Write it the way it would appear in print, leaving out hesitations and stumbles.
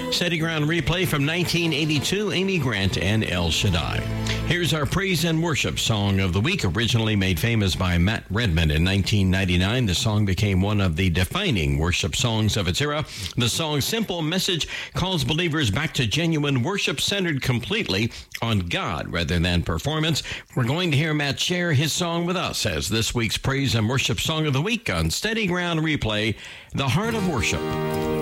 Steady Ground replay from 1982, Amy Grant and El Shaddai. Here's our praise and worship song of the week, originally made famous by Matt Redman in 1999. The song became one of the defining worship songs of its era. The song's simple message calls believers back to genuine worship centered completely on God rather than performance. We're going to hear Matt share his song with us as this week's praise and worship song of the week on Steady Ground replay, The Heart of Worship.